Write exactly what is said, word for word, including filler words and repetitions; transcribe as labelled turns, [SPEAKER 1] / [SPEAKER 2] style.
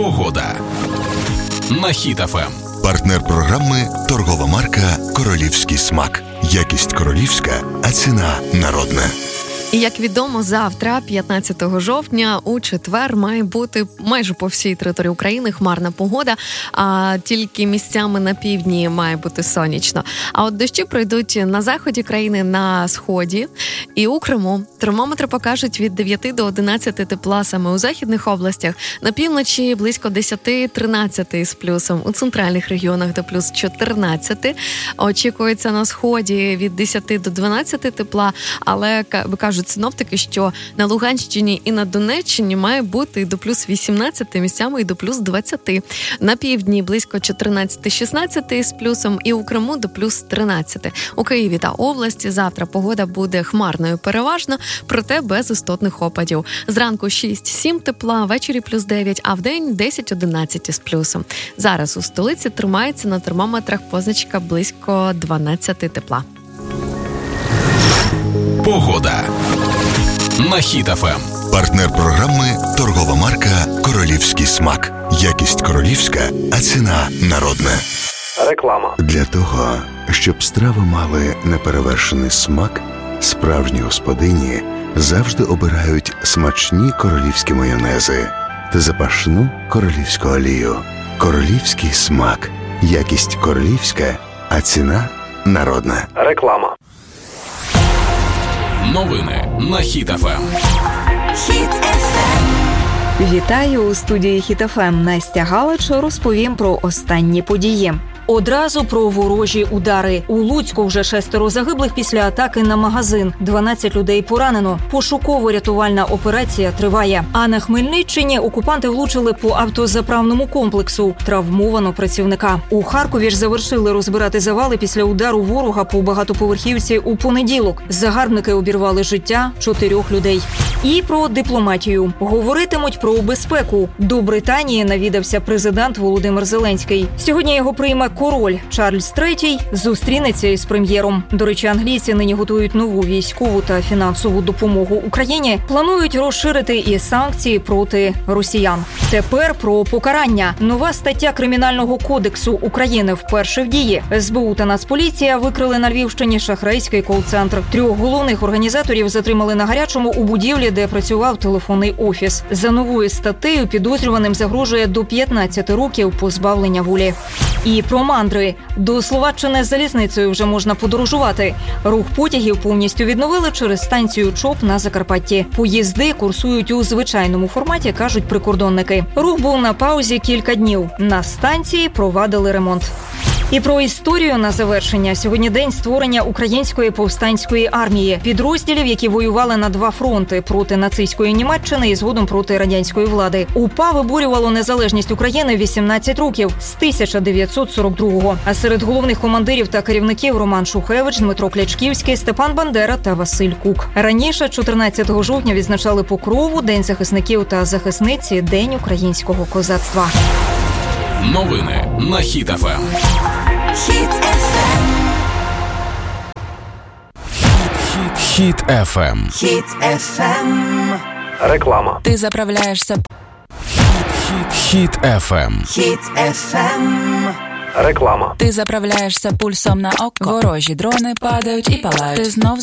[SPEAKER 1] Погода на Хіт еф ем.
[SPEAKER 2] Партнер програми – торгова марка «Королівський смак». Якість королівська, а ціна народна.
[SPEAKER 3] І, як відомо, завтра, п'ятнадцятого жовтня, у четвер, має бути майже по всій території України хмарна погода, а тільки місцями на півдні має бути сонячно. А от дощі пройдуть на заході країни, на сході і у Криму. Термометри покажуть від дев'яти до одинадцяти тепла саме у західних областях, на півночі близько десять-тринадцять з плюсом, у центральних регіонах до плюс чотирнадцять. Очікується на сході від десяти до дванадцяти тепла, але, кажуть синоптики, що на Луганщині і на Донеччині має бути до плюс вісімнадцять, місцями і до плюс двадцять. На півдні близько чотирнадцять-шістнадцять з плюсом і у Криму до плюс тринадцять. У Києві та області завтра погода буде хмарною переважно, проте без істотних опадів. Зранку шість-сім тепла, ввечері плюс дев'ять, а вдень десять-одинадцять з плюсом. Зараз у столиці тримається на термометрах позначка близько дванадцять тепла.
[SPEAKER 1] Погода на Хіт еф ем.
[SPEAKER 2] Партнер програми – торгова марка «Королівський смак». Якість королівська, а ціна народна.
[SPEAKER 4] Реклама.
[SPEAKER 2] Для того, щоб страви мали неперевершений смак, справжні господині завжди обирають смачні королівські майонези та запашну королівську олію. Королівський смак. Якість королівська, а ціна народна.
[SPEAKER 4] Реклама.
[SPEAKER 1] Новини на Хіт еф ем.
[SPEAKER 5] Хіт еф ем.
[SPEAKER 6] Вітаю у студії Хіт еф ем. Настя Галич розповім про останні події. Одразу про ворожі удари. У Луцьку вже шестеро загиблих після атаки на магазин. дванадцять людей поранено. Пошуково-рятувальна операція триває. А на Хмельниччині окупанти влучили по автозаправному комплексу. Травмовано працівника. У Харкові ж завершили розбирати завали після удару ворога по багатоповерхівці у понеділок. Загарбники обірвали життя чотирьох людей. І про дипломатію. Говоритимуть про безпеку. До Британії навідався президент Володимир Зеленський. Сьогодні його прийме король Чарльз третій, зустрінеться із прем'єром. До речі, англійці нині готують нову військову та фінансову допомогу Україні. Планують розширити і санкції проти росіян. Тепер про покарання. Нова стаття Кримінального кодексу України вперше в дії. ес бе у та Нацполіція викрили на Львівщині шахрайський кол-центр. Трьох головних організаторів затримали на гарячому у будівлі, де працював телефонний офіс. За новою статтею підозрюваним загрожує до п'ятнадцяти років позбавлення волі. І про мандри. До Словаччини залізницею вже можна подорожувати. Рух потягів повністю відновили через станцію ЧОП на Закарпатті. Поїзди курсують у звичайному форматі, кажуть прикордонники. Рух був на паузі кілька днів. На станції провадили ремонт. І про історію на завершення. Сьогодні день створення Української повстанської армії. Підрозділів, які воювали на два фронти – проти нацистської Німеччини і згодом проти радянської влади. УПА виборювало незалежність України вісімнадцять років – з тисяча дев'ятсот сорок другого. А серед головних командирів та керівників Роман Шухевич, Дмитро Клячківський, Степан Бандера та Василь Кук. Раніше, чотирнадцятого жовтня, відзначали Покрову, День захисників та захисниці, День українського козацтва.
[SPEAKER 1] Новини на Хіт еф ем.
[SPEAKER 5] Хіт еф ем.
[SPEAKER 1] Хіт еф ем.
[SPEAKER 5] Хіт еф ем.
[SPEAKER 4] Реклама.
[SPEAKER 7] Ти заправляєшся.
[SPEAKER 1] Хіт еф ем.
[SPEAKER 5] Хіт еф ем.
[SPEAKER 4] Реклама.
[SPEAKER 7] Ти заправляєшся пульсом на око. Ворожі дрони падають і палають. Ти знов